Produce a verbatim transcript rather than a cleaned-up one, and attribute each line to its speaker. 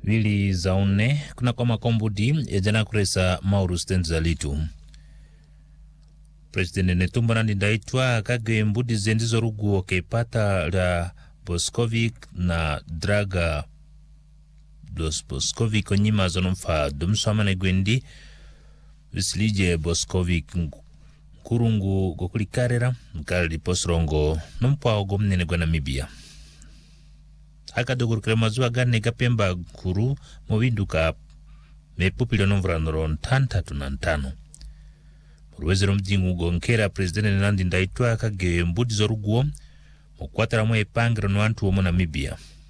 Speaker 1: vili zaune kuna kwa makombudi ejana kuresa Mauru Stenza litu. President Netumbo Nandi Ndaitwa kage mbudi zendizo ruguo keipata la Boskovic na Draga dos Boskovic onyima zonomfa dumswama na gwendi visilije Boskovic kurungu gokulikarera mkali posrongo nompa ogomnene gwa Namibia. Haka dogurukire mazuwa gane kapemba kuru mwinduka mepupilo nomvranoro ntantatu na ntano. Muruwezero mdingu gonkera President Nandi Ndaitwa kage mbudi zoruguo mkwatara mwe pangiro no antu omo Namibia.